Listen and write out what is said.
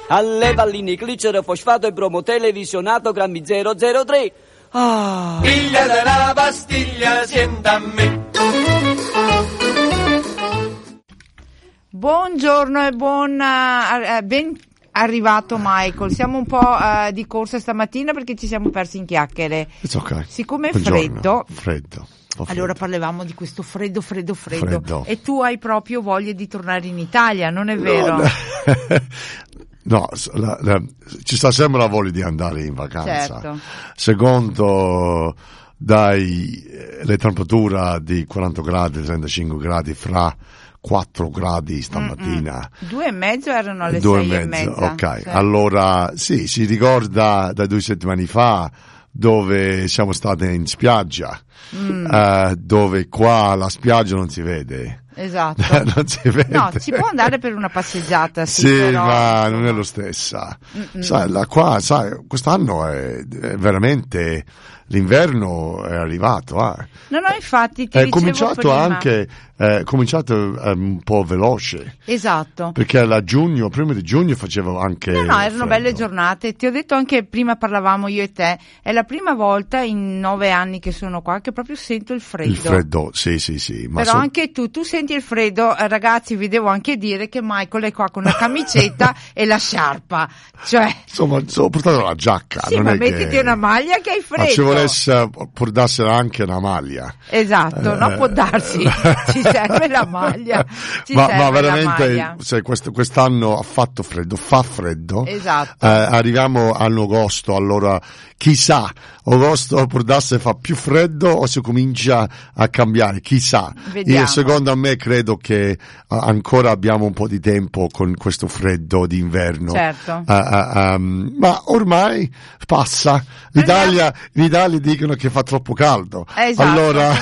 alle palline, glicero, fosfato e bromo, televisionato, grammi 003. Ah. Piglia della pastiglia, sienta a me. Buongiorno e ben arrivato Michael. Siamo un po' di corsa stamattina perché ci siamo persi in chiacchiere. It's okay. Siccome è Buongiorno. freddo. Allora parlavamo di questo freddo. E tu hai proprio voglia di tornare in Italia, non è vero? No, ci sta sempre la voglia di andare in vacanza. Certo. Secondo le temperature di 40 gradi, 35 gradi, fra 4 gradi stamattina. 2,5 erano alle 6:30. Ok, sì. Allora sì, si ricorda da 2 settimane fa dove siamo stati in spiaggia, dove qua la spiaggia non si vede. Esatto. Non si vede. No, si può andare per una passeggiata, sì, però... ma non è lo stessa. Sai, quest'anno è veramente l'inverno è arrivato. No, infatti ti è dicevo cominciato prima. Anche un po' veloce. Esatto. Perché prima di giugno facevo anche No, erano freddo. belle giornate. Ti ho detto anche prima, parlavamo io e te, è la prima volta in 9 anni che sono qua che proprio sento il freddo. Il freddo, sì. Ma però anche tu senti il freddo, ragazzi, vi devo anche dire che Michael è qua con la camicetta e la sciarpa, cioè... Insomma, ho portato la giacca. Sì, non ma è mettiti che... una maglia che hai freddo. Ma ci volesse portarsi anche una maglia. Esatto, no, può darsi, ci serve la maglia. Ma veramente, se quest'anno fa freddo. Esatto. Arriviamo all'agosto, allora chissà, agosto può darsi fa più freddo o si comincia a cambiare, chissà. Vediamo. Secondo me credo che ancora abbiamo un po' di tempo con questo freddo d'inverno. Certo. Ma ormai passa. In Italia dicono che fa troppo caldo. Esatto. Allora